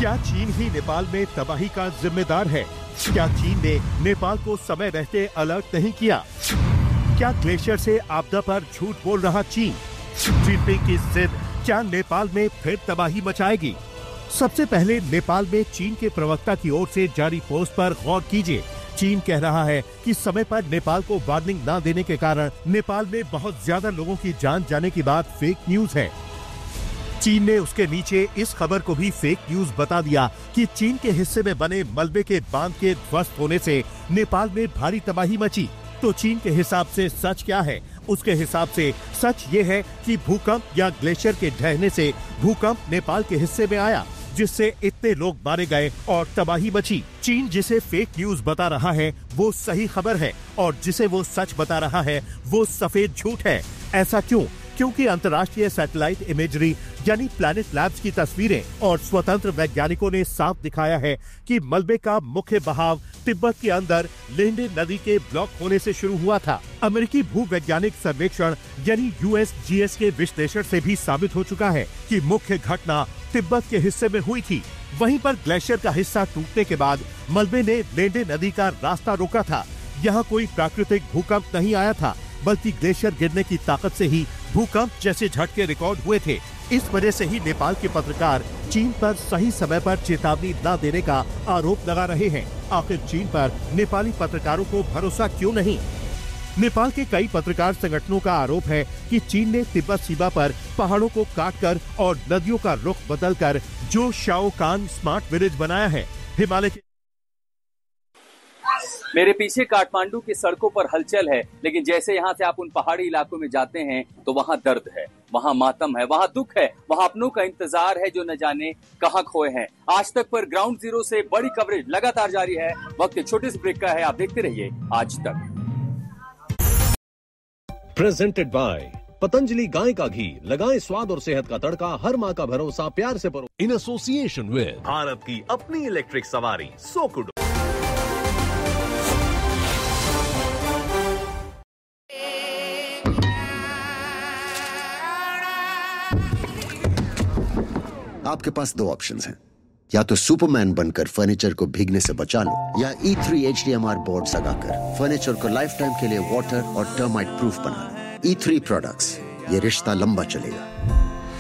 क्या चीन ही नेपाल में तबाही का जिम्मेदार है? क्या चीन ने नेपाल को समय रहते अलर्ट नहीं किया? क्या ग्लेशियर से आपदा पर झूठ बोल रहा चीन? जिनपिंग की जिद क्या नेपाल में फिर तबाही मचाएगी? सबसे पहले नेपाल में चीन के प्रवक्ता की ओर से जारी पोस्ट पर गौर कीजिए। चीन कह रहा है कि समय पर नेपाल को वार्निंग न देने के कारण नेपाल में बहुत ज्यादा लोगों की जान जाने की बात फेक न्यूज है। चीन ने उसके नीचे इस खबर को भी फेक न्यूज बता दिया कि चीन के हिस्से में बने मलबे के बांध के ध्वस्त होने से नेपाल में भारी तबाही मची। तो चीन के हिसाब से सच क्या है? उसके हिसाब से सच ये है कि भूकंप या ग्लेशियर के ढहने से भूकंप नेपाल के हिस्से में आया, जिससे इतने लोग मारे गए और तबाही मची। चीन जिसे फेक न्यूज बता रहा है वो सही खबर है और जिसे वो सच बता रहा है वो सफेद झूठ है। ऐसा क्यों? क्योंकि अंतर्राष्ट्रीय सैटेलाइट इमेजरी यानी प्लैनेट लैब्स की तस्वीरें और स्वतंत्र वैज्ञानिकों ने साफ दिखाया है कि मलबे का मुख्य बहाव तिब्बत के अंदर लेंडे नदी के ब्लॉक होने से शुरू हुआ था। अमेरिकी भूवैज्ञानिक सर्वेक्षण यानी USGS के विश्लेषण से भी साबित हो चुका है कि मुख्य घटना तिब्बत के हिस्से में हुई थी। वहीं पर ग्लेशियर का हिस्सा टूटने के बाद मलबे ने लेंडे नदी का रास्ता रोका था। यहाँ कोई प्राकृतिक भूकंप नहीं आया था, बल्कि ग्लेशियर गिरने की ताकत से ही भूकंप जैसे झटके रिकॉर्ड हुए थे। इस वजह से ही नेपाल के पत्रकार चीन पर सही समय पर चेतावनी न देने का आरोप लगा रहे हैं। आखिर चीन पर नेपाली पत्रकारों को भरोसा क्यों नहीं? नेपाल के कई पत्रकार संगठनों का आरोप है कि चीन ने तिब्बत सीमा पर पहाड़ों को काटकर और नदियों का रुख बदलकर जो शाओ कान स्मार्ट विलेज बनाया है, हिमालय के मेरे पीछे काठमांडू की सड़कों पर हलचल है, लेकिन जैसे यहाँ से आप उन पहाड़ी इलाकों में जाते हैं तो वहाँ दर्द है, वहाँ मातम है, वहाँ दुख है, वहाँ अपनों का इंतजार है जो न जाने कहाँ खोए हैं। आज तक पर ग्राउंड जीरो से बड़ी कवरेज लगातार जारी है। वक्त एक छोटे से ब्रेक का है, आप देखते रहिए आज तक। प्रेजेंटेड बाय पतंजलि गाय का घी, लगाएं स्वाद और सेहत का तड़का, हर माँ का भरोसा, प्यार से परो। इन एसोसिएशन विद भारत की अपनी इलेक्ट्रिक सवारी सोकुडो। आपके पास दो ऑप्शंस हैं, या तो सुपरमैन बनकर फर्नीचर को भीगने से बचा लो, या E3 HDMR बोर्ड लगाकर फर्नीचर को लाइफ टाइम के लिए वाटर और टर्माइट प्रूफ बना लो। E3 प्रोडक्ट्स, ये रिश्ता लंबा चलेगा।